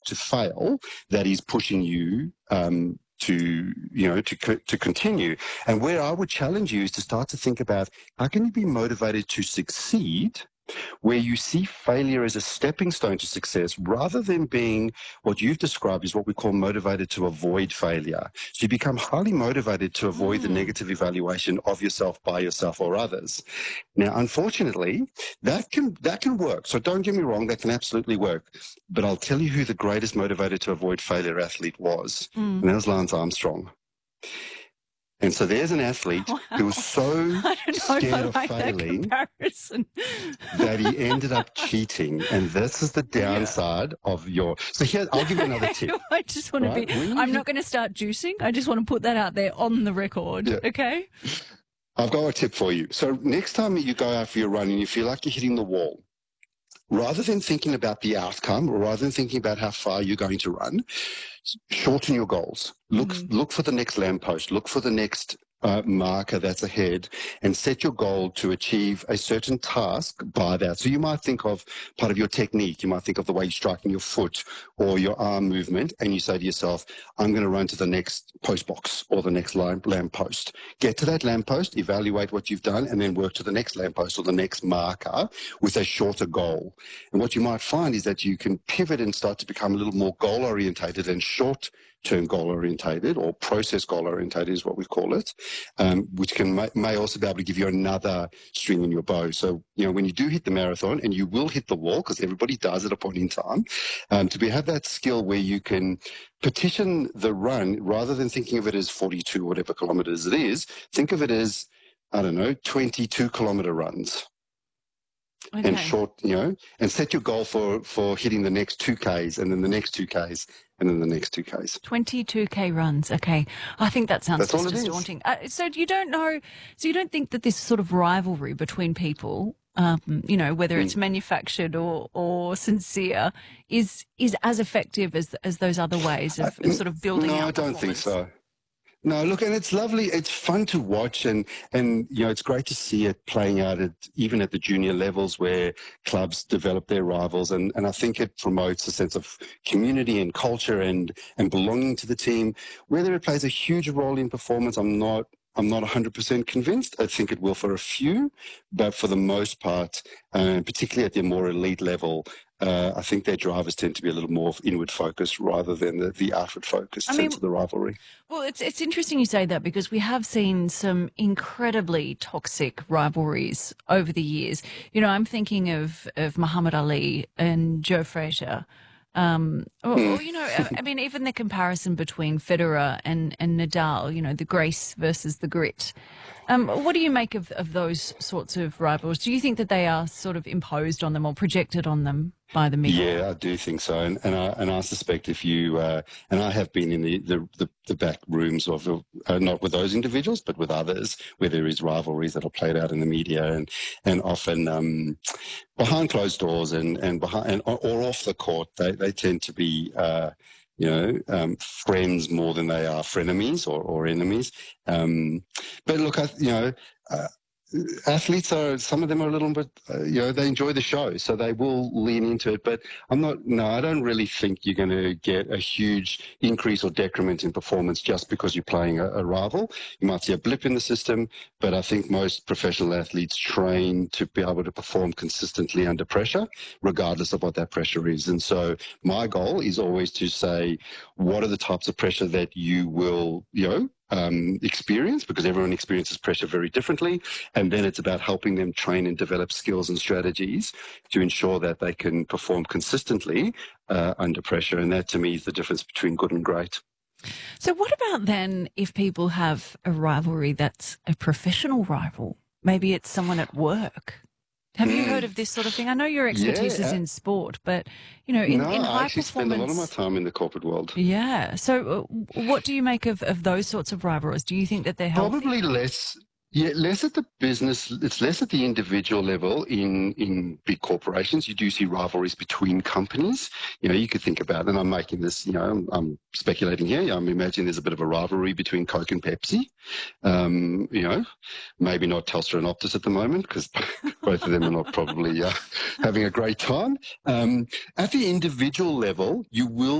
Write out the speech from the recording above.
to fail that is pushing you to continue. And where I would challenge you is to start to think about how can you be motivated to succeed, where you see failure as a stepping stone to success rather than being what you've described as what we call motivated to avoid failure. So you become highly motivated to avoid the negative evaluation of yourself by yourself or others. Now, unfortunately, that can work. So don't get me wrong, that can absolutely work. But I'll tell you who the greatest motivated to avoid failure athlete was. And that was Lance Armstrong. And so there's an athlete who was so scared of failing that he ended up cheating. And this is the downside of your... So here, I'll give you another tip. I just want to be... I'm not going to start juicing. I just want to put that out there on the record, okay? I've got a tip for you. So next time you go out for your run and you feel like you're hitting the wall, rather than thinking about the outcome or rather than thinking about how far you're going to run, shorten your goals. Look for the next lamppost. Look for the next marker that's ahead and set your goal to achieve a certain task by that. So you might think of part of your technique. You might think of the way you're striking your foot or your arm movement, and you say to yourself, I'm going to run to the next post box or the next lamppost. Get to that lamppost, evaluate what you've done, and then work to the next lamppost or the next marker with a shorter goal. And what you might find is that you can pivot and start to become a little more goal-orientated and short-term goal-orientated, or process goal-orientated is what we call it, which may also be able to give you another string in your bow. So, when you do hit the marathon, and you will hit the wall because everybody does at a point in time, to have that skill where you can petition the run rather than thinking of it as 42 whatever kilometers it is, think of it as, 22-kilometer runs. Okay. And short, and set your goal for hitting the next 2Ks and then the next 2Ks and then the next 2Ks. 22K runs. Okay. I think that sounds just daunting. So you don't think that this sort of rivalry between people, whether it's manufactured or sincere, is as effective as those other ways of sort of building out performance? No, I don't think so. No, look, and it's lovely. It's fun to watch, and it's great to see it playing out even at the junior levels where clubs develop their rivals, and I think it promotes a sense of community and culture and belonging to the team. Whether it plays a huge role in performance, I'm not 100% convinced. I think it will for a few, but for the most part, particularly at the more elite level, I think their drivers tend to be a little more inward focused rather than the outward focused sense of the rivalry. Well, it's interesting you say that because we have seen some incredibly toxic rivalries over the years. I'm thinking of Muhammad Ali and Joe Frazier. Even the comparison between Federer and Nadal, the grace versus the grit. What do you make of those sorts of rivals? Do you think that they are sort of imposed on them or projected on them by the media? Yeah, I do think so, and I suspect if you and I have been in the back rooms of not with those individuals, but with others where there is rivalries that are played out in the media and often behind closed doors and behind or off the court, they tend to be. Friends more than they are frenemies or enemies. But look, athletes some of them are a little bit, they enjoy the show, so they will lean into it. But I don't really think you're going to get a huge increase or decrement in performance just because you're playing a rival. You might see a blip in the system, but I think most professional athletes train to be able to perform consistently under pressure, regardless of what that pressure is. And so my goal is always to say, what are the types of pressure that you will, experience, because everyone experiences pressure very differently, and then it's about helping them train and develop skills and strategies to ensure that they can perform consistently under pressure, and that to me is the difference between good and great. So what about then if people have a rivalry that's a professional rival? Maybe it's someone at work. Have you heard of this sort of thing? I know your expertise is in sport, but, in high performance... I actually spend a lot of my time in the corporate world. Yeah. So what do you make of those sorts of rivalries? Do you think that they're healthy? Probably less... Yeah, less at the business, it's less at the individual level in big corporations. You do see rivalries between companies. You could think about, and I'm making this, I'm speculating here. I'm imagining there's a bit of a rivalry between Coke and Pepsi. Maybe not Telstra and Optus at the moment because both of them are not probably having a great time. At the individual level, you will